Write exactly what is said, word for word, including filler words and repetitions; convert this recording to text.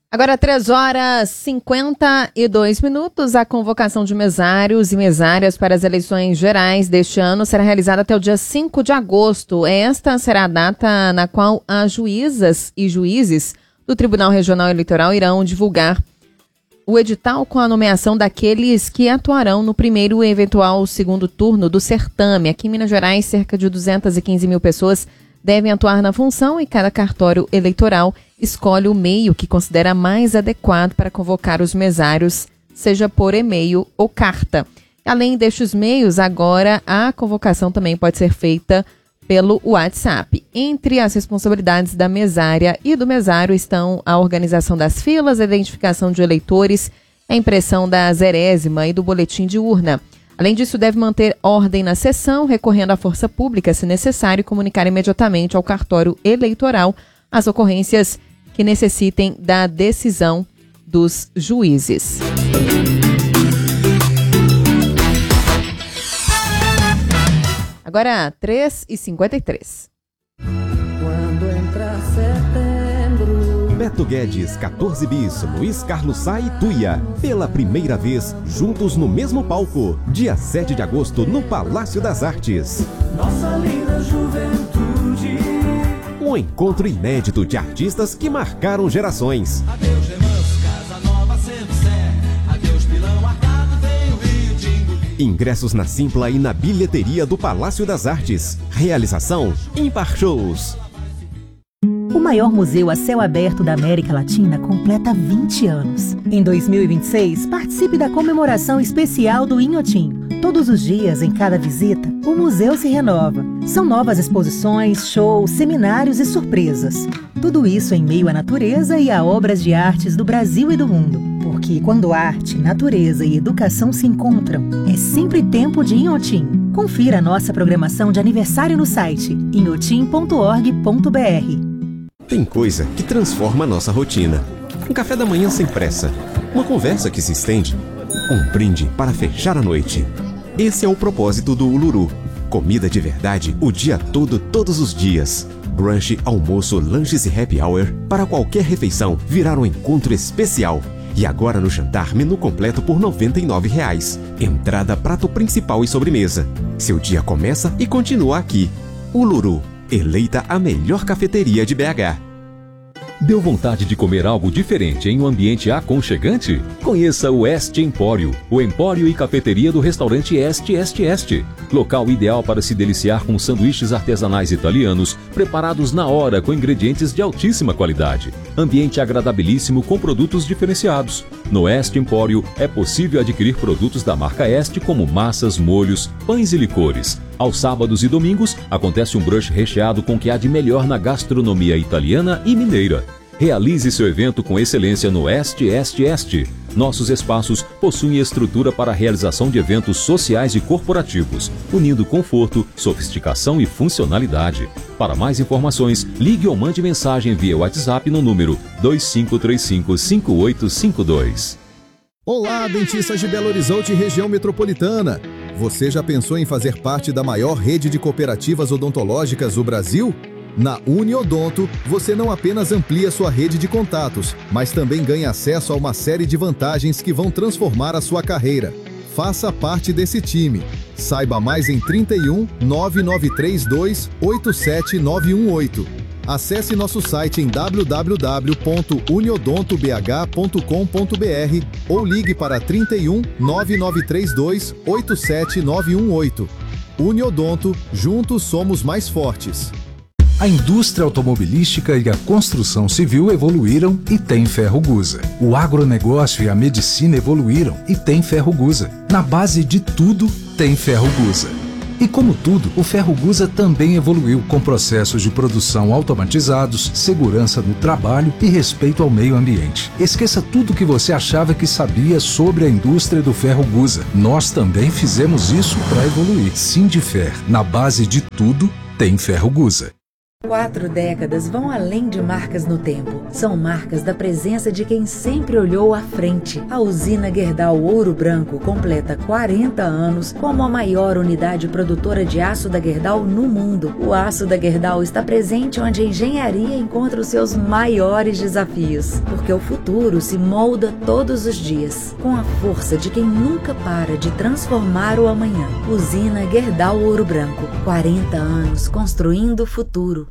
Agora, três horas e cinquenta e dois minutos, a convocação de mesários e mesárias para as eleições gerais deste ano será realizada até o dia cinco de agosto. Esta será a data na qual as juízas e juízes do Tribunal Regional Eleitoral irão divulgar o edital com a nomeação daqueles que atuarão no primeiro e eventual segundo turno do certame. Aqui em Minas Gerais, cerca de duzentas e quinze mil pessoas devem atuar na função e cada cartório eleitoral escolhe o meio que considera mais adequado para convocar os mesários, seja por e-mail ou carta. Além destes meios, agora a convocação também pode ser feita pelo WhatsApp. Entre as responsabilidades da mesária e do mesário estão a organização das filas, a identificação de eleitores, a impressão da zerésima e do boletim de urna. Além disso, deve manter ordem na sessão, recorrendo à força pública, se necessário, e comunicar imediatamente ao cartório eleitoral as ocorrências que necessitem da decisão dos juízes. Agora, três e cinquenta e três. Quando entrar setembro. Beto Guedes, quatorze bis, Luiz Carlos Sá e Tuia. Pela primeira vez, juntos no mesmo palco. Dia sete de agosto, no Palácio das Artes. Nossa linda juventude. Um encontro inédito de artistas que marcaram gerações. Adeus, Remanso, Casa Nova, Centro Sé. Adeus, Pilão, Arcado, vem o Rio de engolir. Ingressos na Simpla e na bilheteria do Palácio das Artes. Realização Impar Shows. O maior museu a céu aberto da América Latina completa vinte anos. Em dois mil e vinte e seis, participe da comemoração especial do Inhotim. Todos os dias, em cada visita, o museu se renova. São novas exposições, shows, seminários e surpresas. Tudo isso em meio à natureza e a obras de artes do Brasil e do mundo. Porque quando arte, natureza e educação se encontram, é sempre tempo de Inhotim. Confira a nossa programação de aniversário no site inhotim ponto org ponto br. Tem coisa que transforma a nossa rotina. Um café da manhã sem pressa. Uma conversa que se estende. Um brinde para fechar a noite. Esse é o propósito do Uluru. Comida de verdade o dia todo, todos os dias. Brunch, almoço, lanches e happy hour. Para qualquer refeição, virar um encontro especial. E agora no jantar, menu completo por noventa e nove reais. Entrada, prato principal e sobremesa. Seu dia começa e continua aqui. Uluru. Eleita a melhor cafeteria de B H. Deu vontade de comer algo diferente em um ambiente aconchegante? Conheça o Este Empório, o empório e cafeteria do restaurante Este Este Este. Local ideal para se deliciar com sanduíches artesanais italianos, preparados na hora com ingredientes de altíssima qualidade. Ambiente agradabilíssimo com produtos diferenciados. No Este Empório é possível adquirir produtos da marca Este como massas, molhos, pães e licores. Aos sábados e domingos, acontece um brunch recheado com o que há de melhor na gastronomia italiana e mineira. Realize seu evento com excelência no Este Este Este. Nossos espaços possuem estrutura para a realização de eventos sociais e corporativos, unindo conforto, sofisticação e funcionalidade. Para mais informações, ligue ou mande mensagem via WhatsApp no número dois cinco três cinco, cinco oito cinco dois. Olá, dentistas de Belo Horizonte e região metropolitana. Você já pensou em fazer parte da maior rede de cooperativas odontológicas do Brasil? Na Uniodonto, você não apenas amplia sua rede de contatos, mas também ganha acesso a uma série de vantagens que vão transformar a sua carreira. Faça parte desse time. Saiba mais em trinta e um, nove nove três dois, oito sete nove um oito. Acesse nosso site em w w w ponto uniodonto b h ponto com ponto b r ou ligue para trinta e um, nove nove três dois, oito sete nove um oito. Uniodonto, juntos somos mais fortes. A indústria automobilística e a construção civil evoluíram e tem Ferrogusa. O agronegócio e a medicina evoluíram e tem Ferrogusa. Na base de tudo, tem Ferrogusa. E como tudo, o Ferrogusa também evoluiu com processos de produção automatizados, segurança no trabalho e respeito ao meio ambiente. Esqueça tudo que você achava que sabia sobre a indústria do Ferrogusa. Nós também fizemos isso para evoluir. Sindifer, na base de tudo, tem Ferrogusa. Quatro décadas vão além de marcas no tempo. São marcas da presença de quem sempre olhou à frente. A usina Gerdau Ouro Branco completa quarenta anos como a maior unidade produtora de aço da Gerdau no mundo. O aço da Gerdau está presente onde a engenharia encontra os seus maiores desafios, porque o futuro se molda todos os dias, com a força de quem nunca para de transformar o amanhã. Usina Gerdau Ouro Branco, quarenta anos construindo o futuro.